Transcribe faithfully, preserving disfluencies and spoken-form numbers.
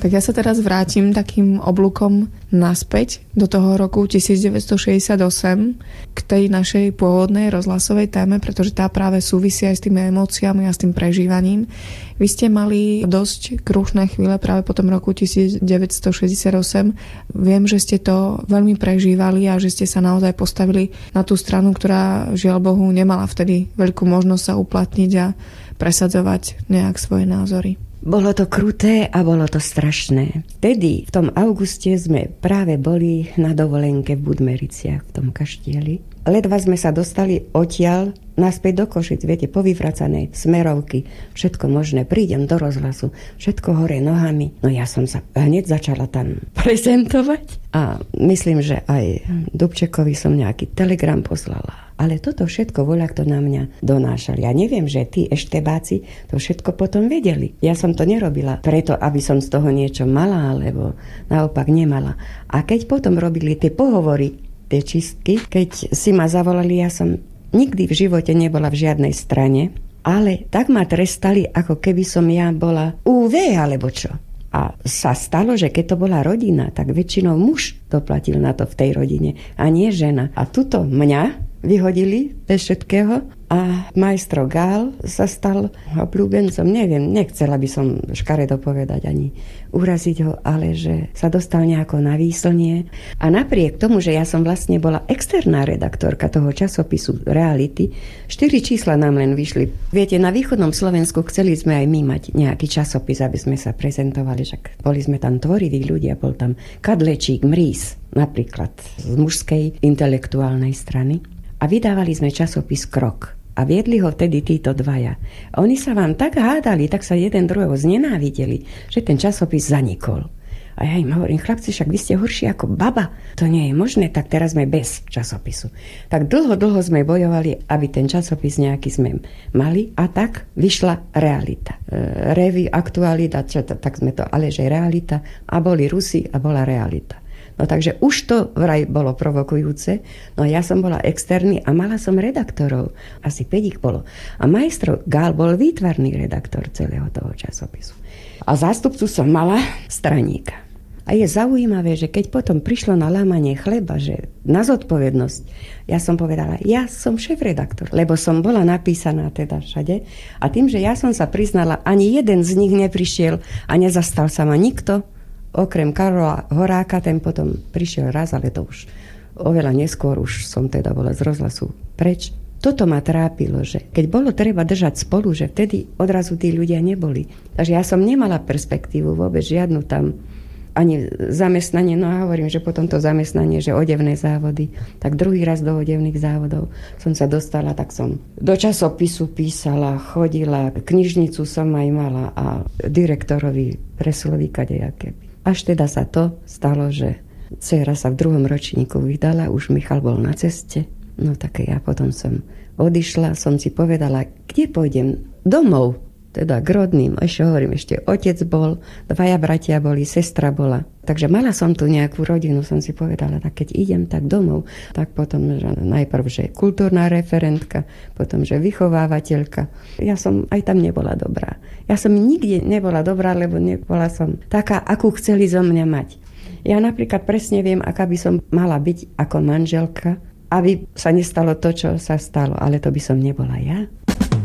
Tak ja sa teraz vrátim takým oblúkom naspäť do toho roku devätnásťstošesťdesiatosem k tej našej pôvodnej rozhlasovej téme, pretože tá práve súvisí aj s tými emóciami a s tým prežívaním. Vy ste mali dosť krušné chvíle práve po tom roku devätnásťstošesťdesiatosem. Viem, že ste to veľmi prežívali a že ste sa naozaj postavili na tú stranu, ktorá žiaľ Bohu nemala vtedy veľkú možnosť sa uplatniť a presadzovať nejak svoje názory. Bolo to kruté a bolo to strašné. Vtedy, v tom auguste, sme práve boli na dovolenke v Budmericiach, v tom kaštieli. Ledva sme sa dostali odtiaľ naspäť do Košic, viete, povyvracané smerovky, všetko možné, prídem do rozhlasu, všetko hore nohami. No ja som sa hneď začala tam prezentovať a myslím, že aj Dubčekovi som nejaký telegram poslala. Ale toto všetko voľakto na mňa donášali. Ja neviem, že tí eštebáci to všetko potom vedeli. Ja som to nerobila preto, aby som z toho niečo mala, alebo naopak nemala. A keď potom robili tie pohovory, tie čistky, keď si ma zavolali, ja som nikdy v živote nebola v žiadnej strane, ale tak ma trestali, ako keby som ja bola ú vé alebo čo. A sa stalo, že keď to bola rodina, tak väčšinou muž doplatil na to v tej rodine a nie žena. A tuto mňa vyhodili bez všetkého a majstro Gál sa stal obľúbencom. Neviem, nechcela by som škaredo povedať ani uraziť ho, ale že sa dostal nejako na výslnie. A napriek tomu, že ja som vlastne bola externá redaktorka toho časopisu Reality, štyri čísla nám len vyšli. Viete, na východnom Slovensku chceli sme aj my mať nejaký časopis, aby sme sa prezentovali, že boli sme tam tvoriví ľudia, bol tam Kadlečík, Mrís, napríklad z mužskej intelektuálnej strany. A vydávali sme časopis Krok. A viedli ho vtedy títo dvaja. A oni sa vám tak hádali, tak sa jeden druhého znenávideli, že ten časopis zanikol. A ja im hovorím, chlapci, však vy ste horší ako baba. To nie je možné, tak teraz sme bez časopisu. Tak dlho, dlho sme bojovali, aby ten časopis nejaký sme mali. A tak vyšla Realita. E, Revy, Aktualita, čo to, tak sme to, ale že Realita. A boli Rusi a bola Realita. No takže už to vraj bolo provokujúce. No ja som bola externý a mala som redaktorov. Asi päť ich bolo. A majstro Gál bol výtvarný redaktor celého toho časopisu. A zástupcu som mala straníka. A je zaujímavé, že keď potom prišlo na lámanie chleba, že na zodpovednosť, ja som povedala, ja som šéfredaktor, lebo som bola napísaná teda všade. A tým, že ja som sa priznala, ani jeden z nich neprišiel a nezastal sa ma nikto, okrem Karola Horáka, ten potom prišiel raz, ale to už oveľa neskôr, už som teda bola z rozhlasu preč. Toto ma trápilo, že keď bolo treba držať spolu, že vtedy odrazu tí ľudia neboli. Takže ja som nemala perspektívu vôbec žiadnu tam, ani zamestnanie, no a hovorím, že potom to zamestnanie, že odevné závody, tak druhý raz do odevných závodov som sa dostala, tak som do časopisu písala, chodila, knižnicu som aj mala a direktorovi presloví kadejaké. Až teda sa to stalo, že dcéra sa v druhom ročníku vydala, už Michal bol na ceste. No tak ja potom som odišla, som si povedala, kde pôjdem? Domov, teda k rodným. Ešte hovorím, ešte otec bol, dvaja bratia boli, sestra bola. Takže mala som tu nejakú rodinu, som si povedala, tak keď idem, tak domov. Tak potom, že najprv, že kultúrna referentka, potom, že vychovávateľka. Ja som aj tam nebola dobrá. Ja som nikde nebola dobrá, lebo nebola som taká, akú chceli zo mňa mať. Ja napríklad presne viem, aká by som mala byť ako manželka, aby sa nestalo to, čo sa stalo. Ale to by som nebola ja.